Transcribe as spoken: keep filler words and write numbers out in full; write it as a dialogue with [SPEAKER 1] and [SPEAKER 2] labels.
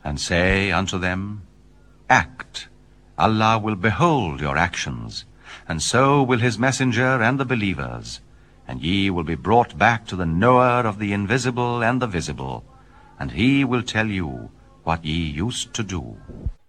[SPEAKER 1] and say unto them, Act, Allah will behold your actions, and so will his messenger and the believers, and ye will be brought back to the knower of the invisible and the visible, and he will tell you what ye used to do.